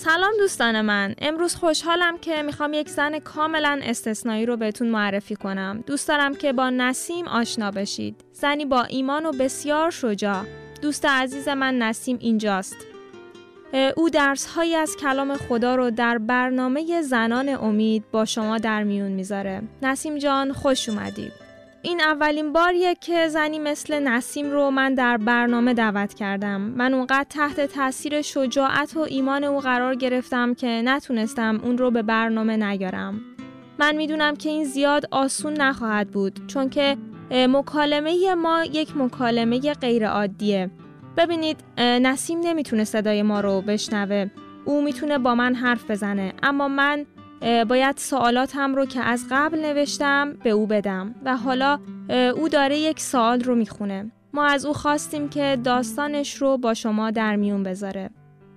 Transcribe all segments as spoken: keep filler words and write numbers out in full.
سلام دوستان من. امروز خوشحالم که میخوام یک زن کاملا استثنایی رو بهتون معرفی کنم. دوست دارم که با نسیم آشنا بشید. زنی با ایمان و بسیار شجاع. دوست عزیز من نسیم اینجاست. او درس‌هایی از کلام خدا رو در برنامه زنان امید با شما در میون میذاره. نسیم جان خوش اومدید. این اولین باریه که زنی مثل نسیم رو من در برنامه دعوت کردم. من اونقدر تحت تاثیر شجاعت و ایمان او قرار گرفتم که نتونستم اون رو به برنامه نیارم. من میدونم که این زیاد آسون نخواهد بود، چون که مکالمه ما یک مکالمه غیر عادیه. ببینید، نسیم نمیتونه صدای ما رو بشنوه. او میتونه با من حرف بزنه، اما من باید سوالاتم رو که از قبل نوشتم به او بدم و حالا او داره یک سوال رو میخونه. ما از او خواستیم که داستانش رو با شما در میون بذاره.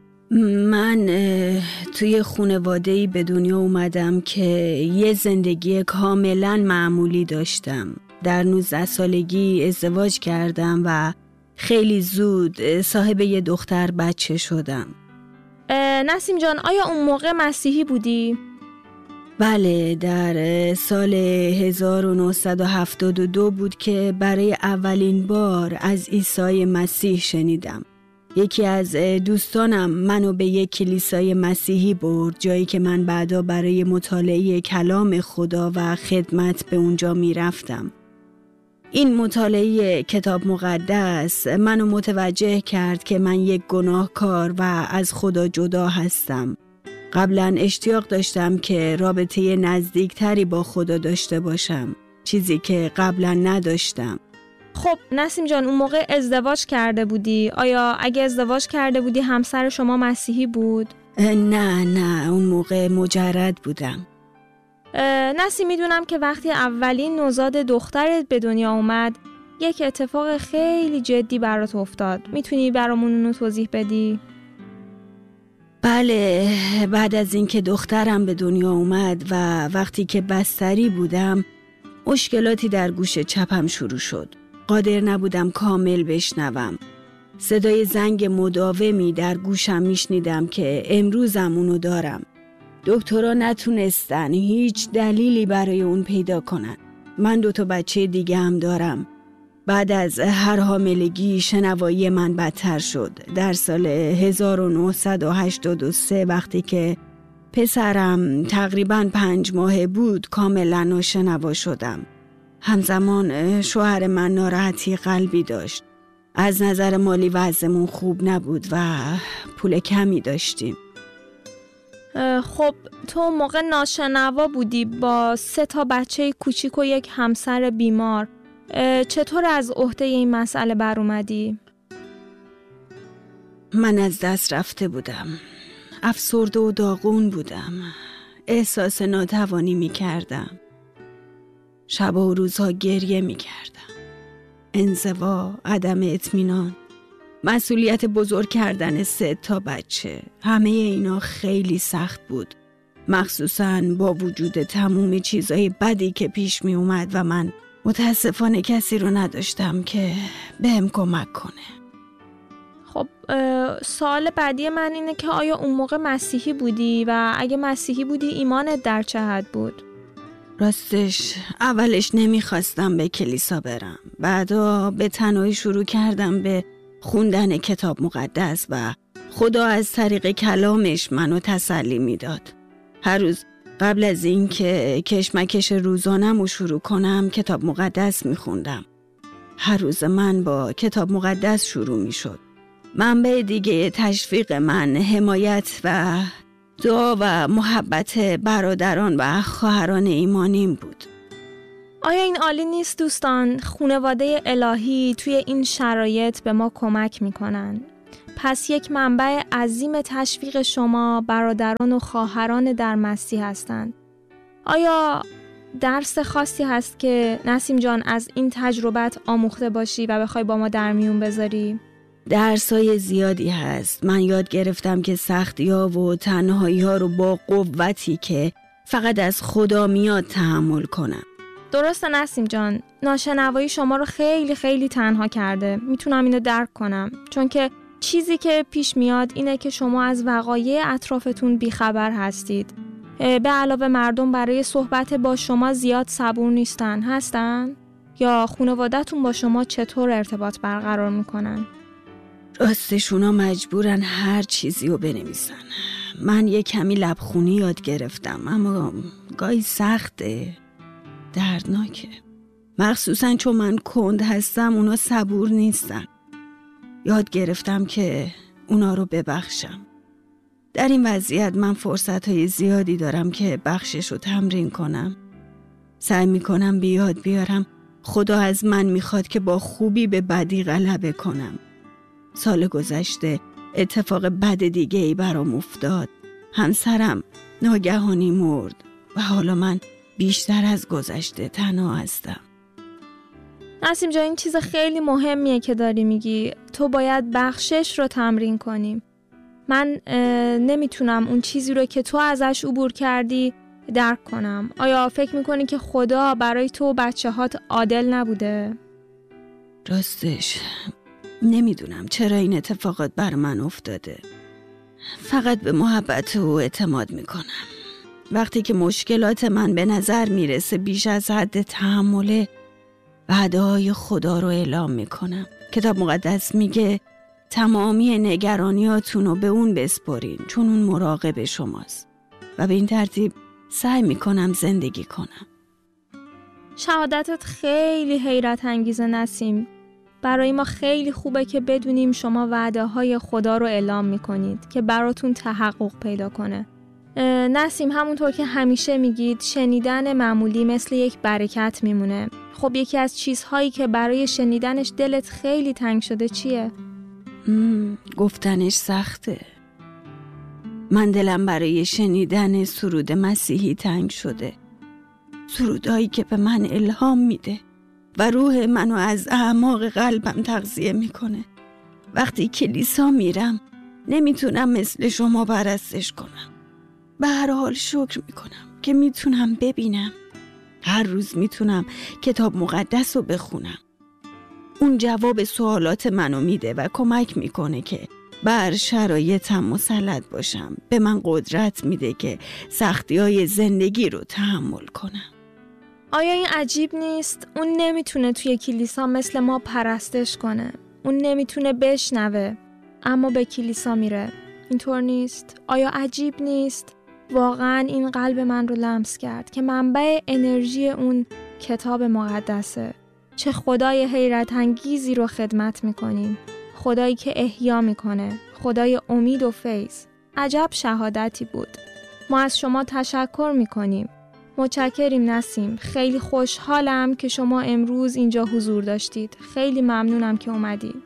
من توی خانواده‌ای به دنیا اومدم که یه زندگی کاملا معمولی داشتم. در نوزده سالگی ازدواج کردم و خیلی زود صاحب یه دختر بچه شدم. نسیم جان، آیا اون موقع مسیحی بودی؟ بله، در سال هزار و نهصد و هفتاد و دو بود که برای اولین بار از عیسی مسیح شنیدم. یکی از دوستانم منو به یک کلیسای مسیحی برد، جایی که من بعدا برای مطالعه کلام خدا و خدمت به اونجا می رفتم. این مطالعه کتاب مقدس منو متوجه کرد که من یک گناهکار و از خدا جدا هستم. قبلا اشتیاق داشتم که رابطه نزدیکتری با خدا داشته باشم، چیزی که قبلا نداشتم. خب نسیم جان، اون موقع ازدواج کرده بودی؟ آیا اگه ازدواج کرده بودی همسر شما مسیحی بود؟ نه نه، اون موقع مجرد بودم. نسیم، میدونم که وقتی اولین نوزاد دخترت به دنیا اومد یک اتفاق خیلی جدی برات افتاد. میتونی برامون اونو توضیح بدی؟ بله، بعد از اینکه دخترم به دنیا اومد و وقتی که بستری بودم مشکلاتی در گوش چپم شروع شد. قادر نبودم کامل بشنوم. صدای زنگ مداومی در گوشم میشنیدم که امروزم اونو دارم. دکترها نتونستن هیچ دلیلی برای اون پیدا کنن. من دو تا بچه دیگه هم دارم. بعد از هر حاملگی شنوایی من بدتر شد. در سال هزار و نهصد و هشتاد و سه وقتی که پسرم تقریباً پنج ماه بود کاملا ناشنوا شدم. همزمان شوهر من ناراحتی قلبی داشت. از نظر مالی وضعمون خوب نبود و پول کمی داشتیم. خب تو موقع ناشنوا بودی با سه تا بچه کوچیک و یک همسر بیمار. چطور از عهده این مسئله بر اومدی؟ من از دست رفته بودم. افسرده و داغون بودم. احساس ناتوانی می کردم. شب و روزها گریه می کردم. انزوا، عدم اطمینان، مسئولیت بزرگ کردن سه تا بچه، همه اینا خیلی سخت بود. مخصوصاً با وجود تموم چیزای بدی که پیش می اومد و من متاسفانه کسی رو نداشتم که بهم کمک کنه. خب سوال بعدی من اینه که آیا اون موقع مسیحی بودی و اگه مسیحی بودی ایمانت در چه حد بود؟ راستش اولش نمیخواستم به کلیسا برم. بعدا به تنهایی شروع کردم به خوندن کتاب مقدس و خدا از طریق کلامش منو تسلی میداد. هر روز قبل از این که کشمکش روزانم رو شروع کنم کتاب مقدس میخوندم. هر روز من با کتاب مقدس شروع میشد. منبع دیگه تشویق من حمایت و دعا و محبت برادران و خواهران ایمانیم بود. آیا این عالی نیست دوستان؟ خانواده الهی توی این شرایط به ما کمک میکنن. پس یک منبع عظیم تشویق شما برادران و خواهران در مسیح هستند. آیا درس خاصی هست که نسیم جان از این تجربت آموخته باشی و بخوای با ما در میون بذاری؟ درسای زیادی هست. من یاد گرفتم که سختی‌ها و تنهایی‌ها رو با قوتی که فقط از خدا میاد تحمل کنم. درسته نسیم جان، ناشنوایی شما رو خیلی خیلی تنها کرده. میتونم اینو درک کنم، چون که چیزی که پیش میاد اینه که شما از وقایع اطرافتون بیخبر هستید. به علاوه مردم برای صحبت با شما زیاد صبور نیستن، هستن؟ یا خانواده‌تون با شما چطور ارتباط برقرار میکنن؟ راستش اونا مجبورن هر چیزی رو بنویسن. من یه کمی لبخونی یاد گرفتم، اما گاهی سخته، دردناکه. مخصوصا چون من کند هستم اونا صبور نیستن. یاد گرفتم که اونا رو ببخشم. در این وضعیت من فرصتهای زیادی دارم که بخشش رو تمرین کنم. سعی میکنم بیاد بیارم خدا از من میخواد که با خوبی به بدی غلبه کنم. سال گذشته اتفاق بد دیگه ای برام افتاد. همسرم ناگهانی مرد و حالا من بیشتر از گذشته تنها هستم. نسیم جان، این چیز خیلی مهمیه که داری میگی. تو باید بخشش رو تمرین کنیم. من نمیتونم اون چیزی رو که تو ازش عبور کردی درک کنم. آیا فکر میکنی که خدا برای تو و بچه هات عادل نبوده؟ راستش نمیدونم چرا این اتفاقات بر من افتاده. فقط به محبت و اعتماد میکنم. وقتی که مشکلات من به نظر میرسه بیش از حد تحمله، وعده‌های خدا رو اعلام میکنم. کتاب مقدس میگه تمامی نگرانیاتون رو به اون بسپارین چون اون مراقب شماست و به این ترتیب سعی میکنم زندگی کنم. شهادتت خیلی حیرت انگیزه نسیم. برای ما خیلی خوبه که بدونیم شما وعده های خدا رو اعلام میکنید که براتون تحقق پیدا کنه. نسیم، همونطور که همیشه میگید شنیدن معمولی مثل یک برکت میمونه. خب یکی از چیزهایی که برای شنیدنش دلت خیلی تنگ شده چیه؟ مم، گفتنش سخته. من دلم برای شنیدن سرود مسیحی تنگ شده. سرودهایی که به من الهام میده و روح منو از اعماق قلبم تغذیه میکنه. وقتی کلیسا میرم نمیتونم مثل شما پرستش کنم. به هر حال شکر میکنم که میتونم ببینم. هر روز میتونم کتاب مقدس رو بخونم. اون جواب سوالات منو میده و کمک میکنه که بر شرایطم مسلط باشم. به من قدرت میده که سختی‌های زندگی رو تحمل کنم. آیا این عجیب نیست؟ اون نمیتونه توی کلیسا مثل ما پرستش کنه. اون نمیتونه بشنوه، اما به کلیسا میره. اینطور نیست؟ آیا عجیب نیست؟ واقعا این قلب من رو لمس کرد که منبع انرژی اون کتاب مقدسه. چه خدای حیرت انگیزی رو خدمت میکنیم. خدایی که احیا میکنه. خدای امید و فیض. عجب شهادتی بود. ما از شما تشکر میکنیم. متشکریم نسیم. خیلی خوشحالم که شما امروز اینجا حضور داشتید. خیلی ممنونم که اومدید.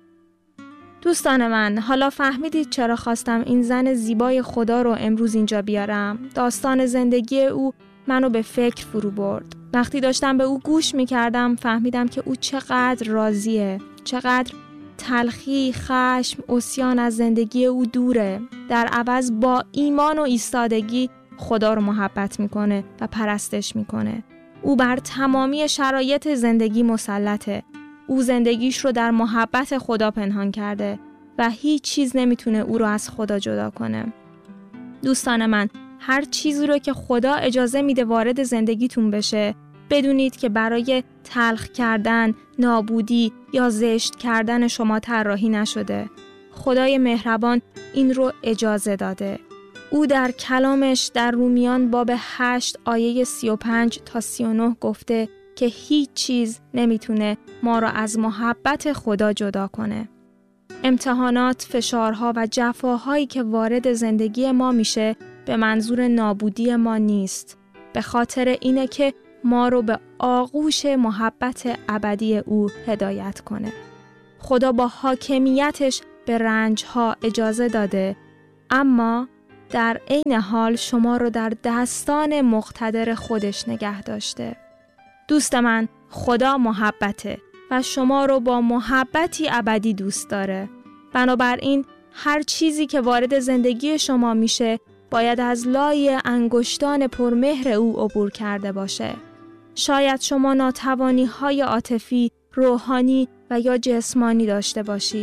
دوستان من، حالا فهمیدید چرا خواستم این زن زیبای خدا رو امروز اینجا بیارم؟ داستان زندگی او منو به فکر فرو برد. وقتی داشتم به او گوش میکردم فهمیدم که او چقدر راضیه، چقدر تلخی، خشم، عصیان از زندگی او دوره. در عوض با ایمان و ایستادگی خدا رو محبت میکنه و پرستش میکنه. او بر تمامی شرایط زندگی مسلطه. او زندگیش رو در محبت خدا پنهان کرده و هیچ چیز نمیتونه او رو از خدا جدا کنه. دوستان من، هر چیزی رو که خدا اجازه میده وارد زندگیتون بشه، بدونید که برای تلخ کردن، نابودی یا زشت کردن شما طراحی نشده. خدای مهربان این رو اجازه داده. او در کلامش در رومیان باب هشت آیه سی و پنج تا سی و نه گفته که هیچ چیز نمیتونه ما را از محبت خدا جدا کنه. امتحانات، فشارها و جفاهایی که وارد زندگی ما میشه به منظور نابودی ما نیست. به خاطر اینه که ما رو به آغوش محبت ابدی او هدایت کنه. خدا با حاکمیتش به رنجها اجازه داده، اما در عین حال شما رو در دستان مقتدر خودش نگه داشته. دوست من، خدا محبته و شما رو با محبتی ابدی دوست داره. بنابراین هر چیزی که وارد زندگی شما میشه باید از لای انگشتان پرمهر او عبور کرده باشه. شاید شما ناتوانی‌های عاطفی، روحانی و یا جسمانی داشته باشید.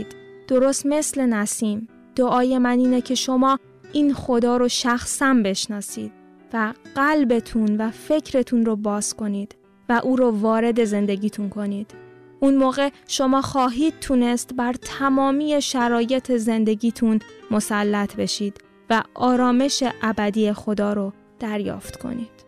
درست مثل نسیم، دعای من اینه که شما این خدا رو شخصاً بشناسید و قلبتون و فکرتون رو باز کنید و او رو وارد زندگیتون کنید. اون موقع شما خواهید تونست بر تمامی شرایط زندگیتون مسلط بشید و آرامش ابدی خدا رو دریافت کنید.